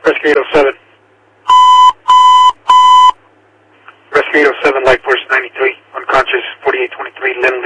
Rescue 807. Rescue 807, Life Force 93, unconscious, 4823 Lindley